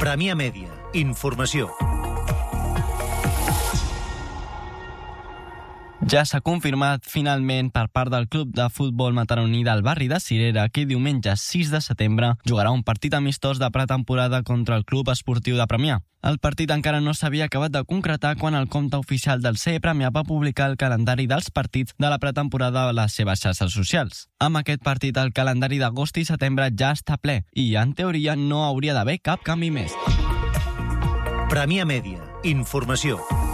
Premià Mèdia. Informació. Ja s'ha confirmat finalment per part del Club de Futbol Mataroní del barri de Cirera que diumenge 6 de setembre jugarà un partit amistós de pretemporada contra el Club Esportiu de Premià. El partit encara no s'havia acabat de concretar quan el compte oficial del CE Premià va publicar el calendari dels partits de la pretemporada a les seves xarxes socials. Amb aquest partit el calendari d'agost i setembre ja està ple i en teoria no hauria d'haver cap canvi més. Premià Mèdia. Informació.